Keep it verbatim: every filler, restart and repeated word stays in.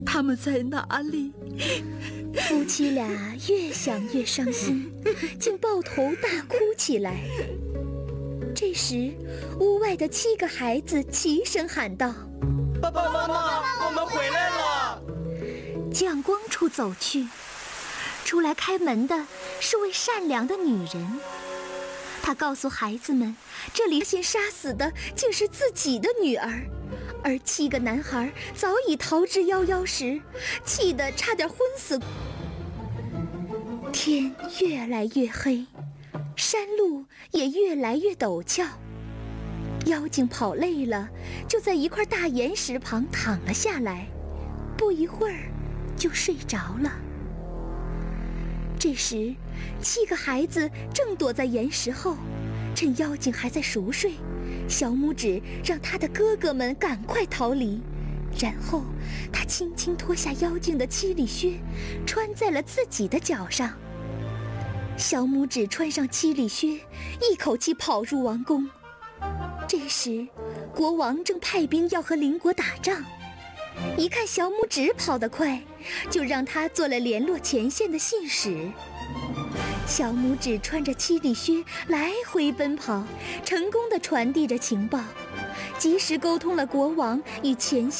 他们在哪里？ 夫妻俩越想越伤心，竟抱头大哭起来。这时，屋外的七个孩子齐声喊道：“ 爸爸妈妈，我们回来了！” 蒋光处走去，出来开门的是位善良的女人。她告诉孩子们，这里先杀死的竟是自己的女儿，而七个男孩早已逃之夭夭时，气得差点昏死。天越来越黑，山路也越来越陡峭。妖精跑累了，就在一块大岩石旁躺了下来，不一会儿就睡着了。这时，七个孩子正躲在岩石后，趁妖精还在熟睡，小拇指让他的哥哥们赶快逃离，然后他轻轻脱下妖精的七里靴，穿在了自己的脚上。小拇指穿上七里靴，一口气跑入王宫。这时，国王正派兵要和邻国打仗，一看小拇指跑得快，就让他做了联络前线的信使。小拇指穿着七里靴来回奔跑，成功地传递着情报，及时沟通了国王与前线